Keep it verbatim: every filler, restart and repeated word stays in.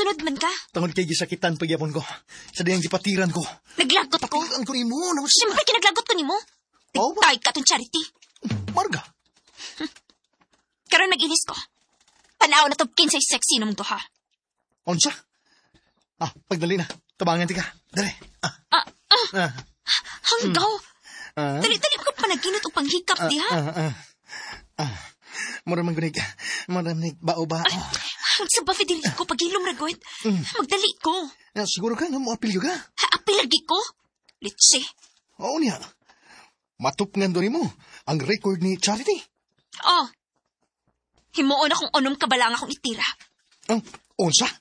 sunod man ka. Tungod kay gisakitan pagyapon ko. Sa diyang gipatiran ko. Naglagot ko. Patiran ko ni mo. Nawas... Siyempre kinaglagot ko ni mo. Oh, Tigtay ka tong Charity. Marga. Karon mag-inis ko. Panaw na tubkin sa sexy namong to, ha? Onsa? Ah, pagdali na. Tabangan ti ka. Dali. Ah. Ah, ah. Ah. Hanggaw. Ah. Dali-dali mo ka panaginot o panghikap, Ah, di, ha? ah, ah. Ah. Maraming gunig. Maraming bao-bao. Ang sa ba, Federico, pag-ilom na gawin. Magdali ko. Ah, siguro ka na mo apilyo ka? Ha, apil lagi ko? Litsi. Oo niya. Matupngan doon mo ang record ni Charity. Oh. Himuon akong onom kabalang akong itira. Ang onsa?